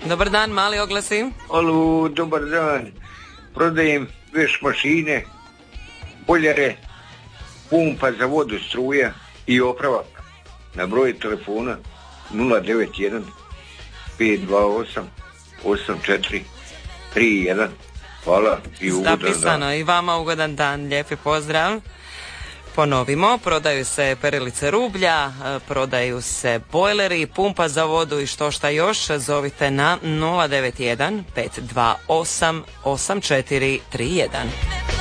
Dobar dan, mali oglasi. Alo, dobar dan. Prodajem veš mašine, boljare, pumpa za vodu, struja i opravak. Na broj telefona 091 528 8431. Hvala i ugodan dan. Zapisano i vama ugodan dan, lijepi pozdrav. Ponovimo, prodaju se perilice rublja, prodaju se bojleri, pumpa za vodu i što šta još, zovite na 091 528 8431.